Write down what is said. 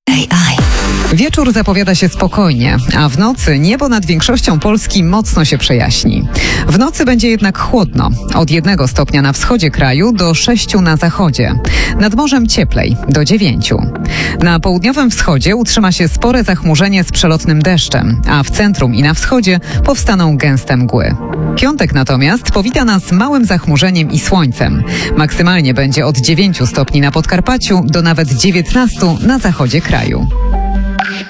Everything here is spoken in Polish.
Wieczór zapowiada się spokojnie, a w nocy niebo nad większością Polski mocno się przejaśni. W nocy będzie jednak chłodno. Od 1 stopnia na wschodzie kraju do 6 na zachodzie. Nad morzem cieplej, do 9. Na południowym wschodzie utrzyma się spore zachmurzenie z przelotnym deszczem, a w centrum i na wschodzie powstaną gęste mgły. Piątek natomiast powita nas małym zachmurzeniem i słońcem. Maksymalnie będzie od 9 stopni na Podkarpaciu do nawet 19 na zachodzie kraju.